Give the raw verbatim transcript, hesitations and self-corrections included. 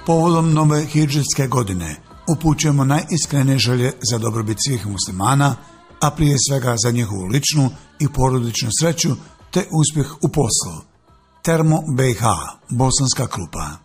Povodom nove hidžetske godine upućujemo najiskrenije želje za dobrobit svih muslimana, a prije svega za njihovu ličnu i porodičnu sreću te uspjeh u poslu. Termo B i H, Bosanska Krupa.